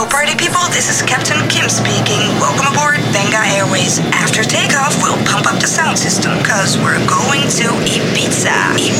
party people, this is Captain Kim speaking. Welcome aboard Benga Airways. After takeoff, we'll pump up the sound system, cause we're going to Ibiza.